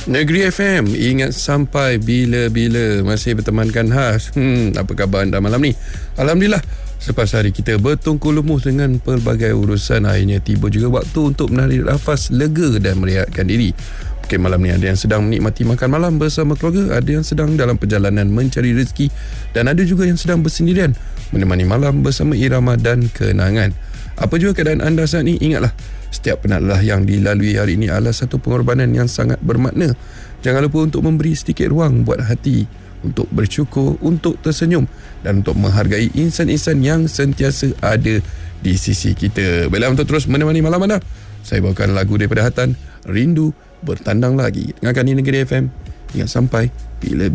Negeri FM, ingat sampai bila-bila. Masih bertemankan khas. Apa khabar anda malam ni? Alhamdulillah, selepas hari kita bertungku lumus dengan pelbagai urusan, akhirnya tiba juga waktu untuk menarik nafas lega dan merehatkan diri. Mungkin malam ni ada yang sedang menikmati makan malam bersama keluarga, ada yang sedang dalam perjalanan mencari rezeki, dan ada juga yang sedang bersendirian menemani malam bersama irama dan kenangan. Apa juga keadaan anda saat ini, ingatlah, setiap penatlah yang dilalui hari ini adalah satu pengorbanan yang sangat bermakna. Jangan lupa untuk memberi sedikit ruang buat hati untuk bersyukur, untuk tersenyum dan untuk menghargai insan-insan yang sentiasa ada di sisi kita. Baiklah, untuk terus menemani malam anda, saya bawakan lagu daripada Hatan, Rindu Bertandang Lagi. Dengarkan di Negeri FM. Ingat sampai bila